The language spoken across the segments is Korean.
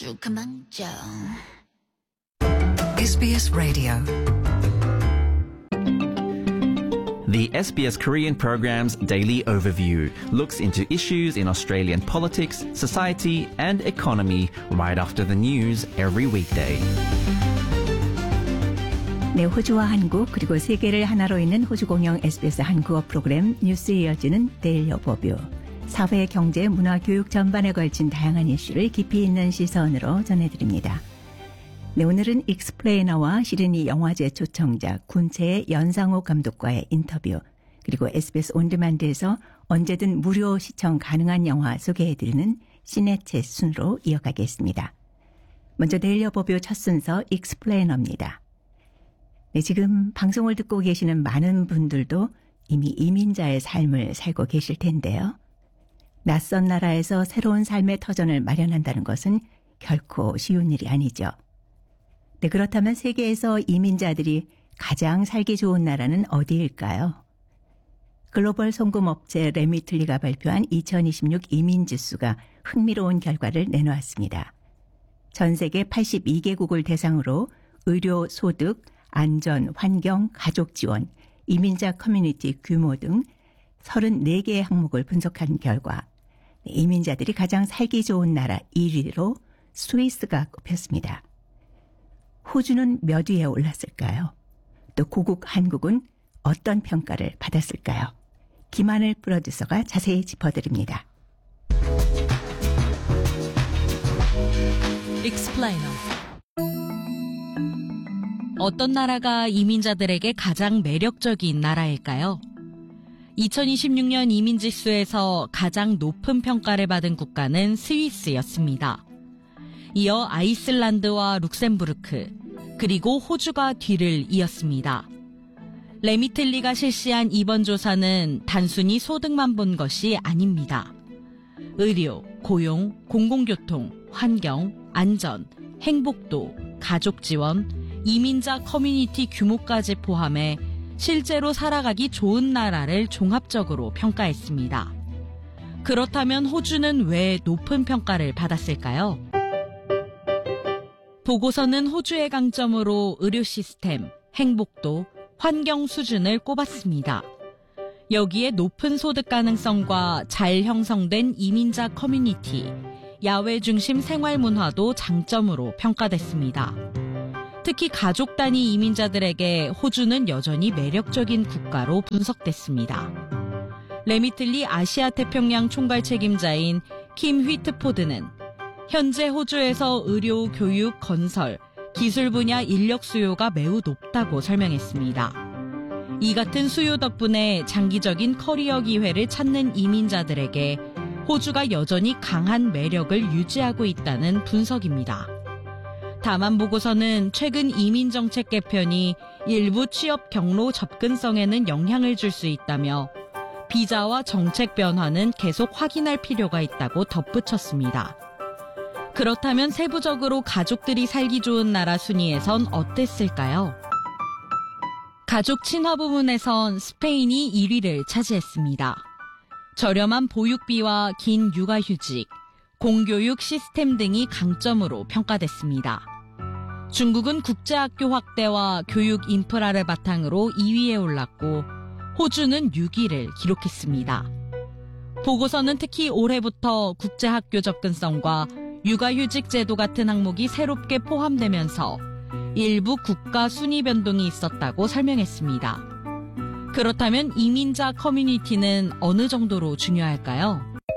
아주 금방져. SBS Radio. The SBS Korean program's Daily Overview looks into issues in Australian politics, society and economy right after the news every weekday. 네, 호주와 한국 그리고 세계를 하나로 잇는 호주 공영 SBS 한국어 프로그램 뉴스에 이어지는 데일리 오버뷰. 사회, 경제, 문화, 교육 전반에 걸친 다양한 이슈를 깊이 있는 시선으로 전해드립니다. 네, 오늘은 익스플레이너와 시드니 영화제 초청작 군체의 연상호 감독과의 인터뷰, 그리고 SBS 온디만드에서 언제든 무료 시청 가능한 영화 소개해드리는 시네챗 순으로 이어가겠습니다. 먼저 데일리 오버뷰 첫 순서 익스플레이너입니다. 네, 지금 방송을 듣고 계시는 많은 분들도 이미 이민자의 삶을 살고 계실 텐데요. 낯선 나라에서 새로운 삶의 터전을 마련한다는 것은 결코 쉬운 일이 아니죠. 네, 그렇다면 세계에서 이민자들이 가장 살기 좋은 나라는 어디일까요? 글로벌 송금업체 레미틀리가 발표한 2026 이민지수가 흥미로운 결과를 내놓았습니다. 전 세계 82개국을 대상으로 의료, 소득, 안전, 환경, 가족 지원, 이민자 커뮤니티 규모 등 34개의 항목을 분석한 결과 이민자들이 가장 살기 좋은 나라 1위로 스위스가 꼽혔습니다. 호주는 몇 위에 올랐을까요? 또 고국 한국은 어떤 평가를 받았을까요? 김하늘 프로듀서가 자세히 짚어드립니다. 익스플레이너. 어떤 나라가 이민자들에게 가장 매력적인 나라일까요? 2026년 이민지수에서 가장 높은 평가를 받은 국가는 스위스였습니다. 이어 아이슬란드와 룩셈부르크, 그리고 호주가 뒤를 이었습니다. 레미틀리가 실시한 이번 조사는 단순히 소득만 본 것이 아닙니다. 의료, 고용, 공공교통, 환경, 안전, 행복도, 가족 지원, 이민자 커뮤니티 규모까지 포함해 실제로 살아가기 좋은 나라를 종합적으로 평가했습니다. 그렇다면 호주는 왜 높은 평가를 받았을까요? 보고서는 호주의 강점으로 의료 시스템, 행복도, 환경 수준을 꼽았습니다. 여기에 높은 소득 가능성과 잘 형성된 이민자 커뮤니티, 야외 중심 생활 문화도 장점으로 평가됐습니다. 특히 가족 단위 이민자들에게 호주는 여전히 매력적인 국가로 분석됐습니다. 레미틀리 아시아 태평양 총괄 책임자인 킴 휘트포드는 현재 호주에서 의료, 교육, 건설, 기술 분야 인력 수요가 매우 높다고 설명했습니다. 이 같은 수요 덕분에 장기적인 커리어 기회를 찾는 이민자들에게 호주가 여전히 강한 매력을 유지하고 있다는 분석입니다. 다만 보고서는 최근 이민정책 개편이 일부 취업 경로 접근성에는 영향을 줄 수 있다며 비자와 정책 변화는 계속 확인할 필요가 있다고 덧붙였습니다. 그렇다면 세부적으로 가족들이 살기 좋은 나라 순위에선 어땠을까요? 가족 친화 부분에선 스페인이 1위를 차지했습니다. 저렴한 보육비와 긴 육아휴직, 공교육 시스템 등이 강점으로 평가됐습니다. 중국은 국제학교 확대와 교육 인프라를 바탕으로 2위에 올랐고 호주는 6위를 기록했습니다. 보고서는 특히 올해부터 국제학교 접근성과 육아휴직 제도 같은 항목이 새롭게 포함되면서 일부 국가 순위 변동이 있었다고 설명했습니다. 그렇다면 이민자 커뮤니티는 어느 정도로 중요할까요?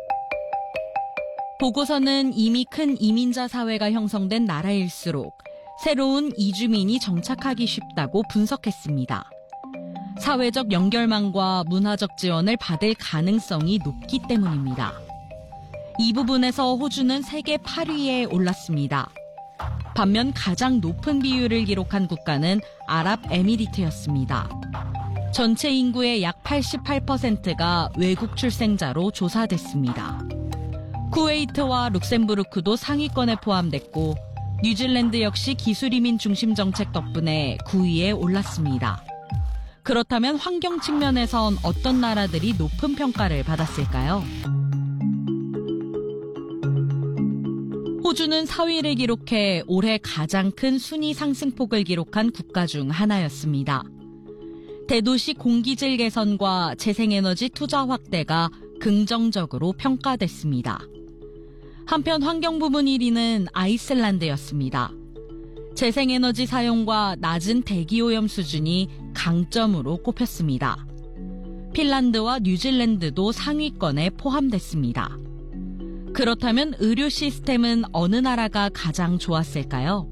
보고서는 이미 큰 이민자 사회가 형성된 나라일수록 새로운 이주민이 정착하기 쉽다고 분석했습니다. 사회적 연결망과 문화적 지원을 받을 가능성이 높기 때문입니다. 이 부분에서 호주는 세계 8위에 올랐습니다. 반면 가장 높은 비율을 기록한 국가는 아랍에미리트였습니다. 전체 인구의 약 88%가 외국 출생자로 조사됐습니다. 쿠웨이트와 룩셈부르크도 상위권에 포함됐고 뉴질랜드 역시 기술이민 중심 정책 덕분에 9위에 올랐습니다. 그렇다면 환경 측면에선 어떤 나라들이 높은 평가를 받았을까요? 호주는 4위를 기록해 올해 가장 큰 순위 상승폭을 기록한 국가 중 하나였습니다. 대도시 공기질 개선과 재생에너지 투자 확대가 긍정적으로 평가됐습니다. 한편 환경 부문 1위는 아이슬란드였습니다. 재생에너지 사용과 낮은 대기오염 수준이 강점으로 꼽혔습니다. 핀란드와 뉴질랜드도 상위권에 포함됐습니다. 그렇다면 의료 시스템은 어느 나라가 가장 좋았을까요?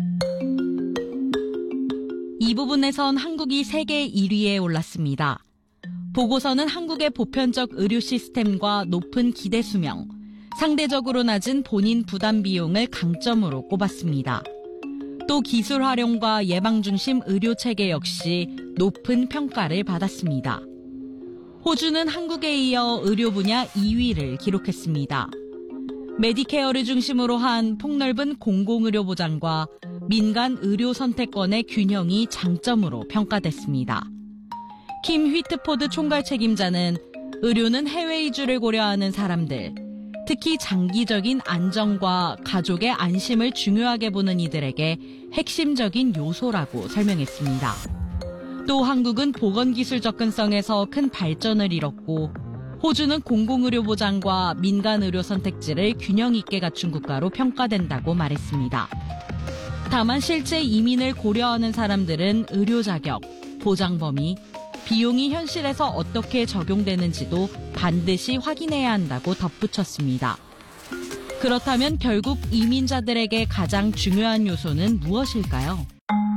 이 부분에선 한국이 세계 1위에 올랐습니다. 보고서는 한국의 보편적 의료 시스템과 높은 기대 수명, 상대적으로 낮은 본인 부담 비용을 강점으로 꼽았습니다. 또 기술 활용과 예방 중심 의료 체계 역시 높은 평가를 받았습니다. 호주는 한국에 이어 의료 분야 2위를 기록했습니다. 메디케어를 중심으로 한 폭넓은 공공의료 보장과 민간 의료 선택권의 균형이 장점으로 평가됐습니다. 킴 휘트포드 총괄 책임자는 의료는 해외 이주를 고려하는 사람들, 특히 장기적인 안정과 가족의 안심을 중요하게 보는 이들에게 핵심적인 요소라고 설명했습니다. 또 한국은 보건기술 접근성에서 큰 발전을 이뤘고 호주는 공공의료 보장과 민간 의료 선택지를 균형 있게 갖춘 국가로 평가된다고 말했습니다. 다만 실제 이민을 고려하는 사람들은 의료 자격, 보장 범위, 비용이 현실에서 어떻게 적용되는지도 반드시 확인해야 한다고 덧붙였습니다. 그렇다면 결국 이민자들에게 가장 중요한 요소는 무엇일까요?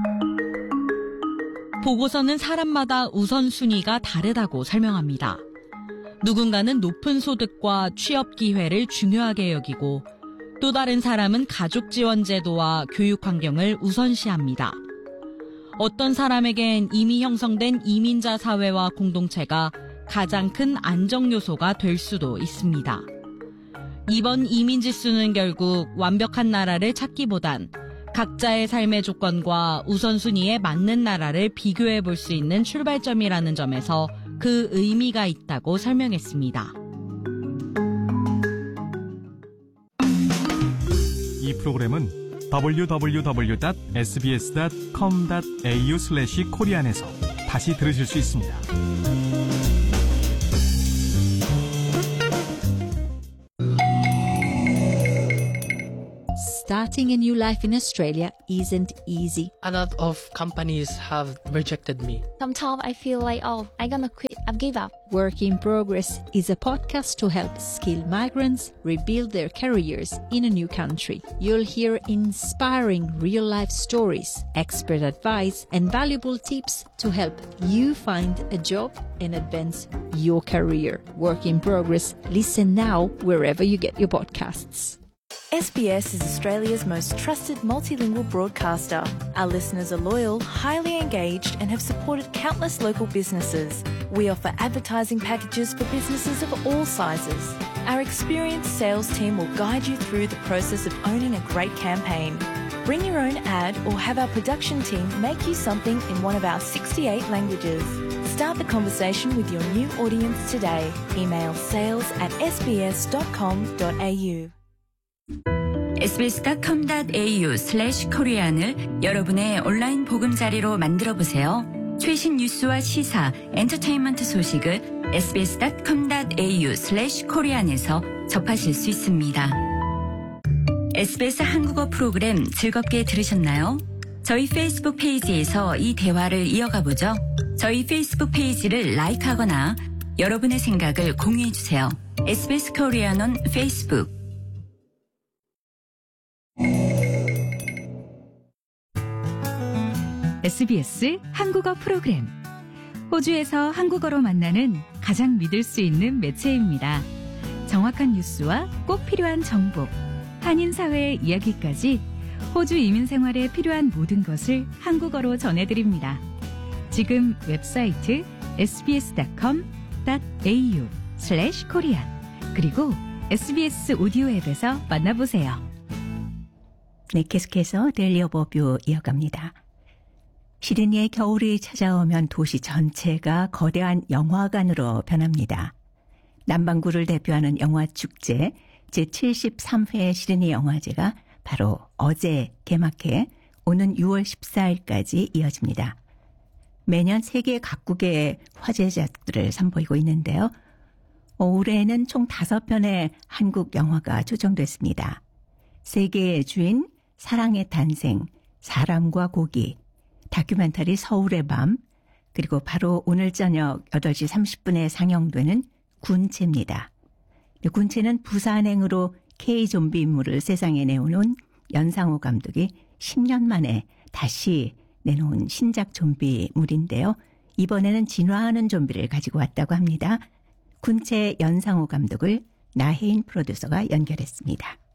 보고서는 사람마다 우선순위가 다르다고 설명합니다. 누군가는 높은 소득과 취업 기회를 중요하게 여기고 또 다른 사람은 가족 지원 제도와 교육 환경을 우선시합니다. 어떤 사람에겐 이미 형성된 이민자 사회와 공동체가 가장 큰 안정 요소가 될 수도 있습니다. 이번 이민 지수는 결국 완벽한 나라를 찾기보단 각자의 삶의 조건과 우선순위에 맞는 나라를 비교해 볼 수 있는 출발점이라는 점에서 그 의미가 있다고 설명했습니다. 이 프로그램은 www.sbs.com.au/korean에서 다시 들으실 수 있습니다. Starting a new life in Australia isn't easy. A lot of companies have rejected me. Sometimes I feel like, I'm gonna quit. I've give up. Work in Progress is a podcast to help skilled migrants rebuild their careers in a new country. You'll hear inspiring real-life stories, expert advice, and valuable tips to help you find a job and advance your career. Work in Progress. Listen now wherever you get your podcasts. SBS is Australia's most trusted multilingual broadcaster. Our listeners are loyal, highly engaged, and have supported countless local businesses. We offer advertising packages for businesses of all sizes. Our experienced sales team will guide you through the process of owning a great campaign. Bring your own ad or have our production team make you something in one of our 68 languages. Start the conversation with your new audience today. Email sales@sbs.com.au. sbs.com.au/korean을 여러분의 온라인 보금자리로 만들어보세요. 최신 뉴스와 시사, 엔터테인먼트 소식을 sbs.com.au/korean에서 접하실 수 있습니다. SBS 한국어 프로그램 즐겁게 들으셨나요? 저희 페이스북 페이지에서 이 대화를 이어가 보죠. 저희 페이스북 페이지를 라이크하거나 여러분의 생각을 공유해주세요. SBS 코리안 on 페이스북. SBS 한국어 프로그램. 호주에서 한국어로 만나는 가장 믿을 수 있는 매체입니다. 정확한 뉴스와 꼭 필요한 정보, 한인 사회의 이야기까지 호주 이민 생활에 필요한 모든 것을 한국어로 전해드립니다. 지금 웹사이트 sbs.com.au/korean 그리고 SBS 오디오 앱에서 만나보세요. 네, 계속해서 데일리 오버뷰 이어갑니다. 시드니의 겨울이 찾아오면 도시 전체가 거대한 영화관으로 변합니다. 남반구를 대표하는 영화 축제 제73회 시드니 영화제가 바로 어제 개막해 오는 6월 14일까지 이어집니다. 매년 세계 각국의 화제작들을 선보이고 있는데요. 올해는 총 5편의 한국 영화가 초청됐습니다. 세계의 주인, 사랑의 탄생, 사람과 고기, 다큐멘터리 서울의 밤, 그리고 바로 오늘 저녁 8시 30분에 상영되는 군체입니다. 군체는 부산행으로 K-좀비 인물을 세상에 내어놓은 연상호 감독이 10년 만에 다시 내놓은 신작 좀비물인데요. 이번에는 진화하는 좀비를 가지고 왔다고 합니다. 군체 연상호 감독을 나혜인 프로듀서가 연결했습니다.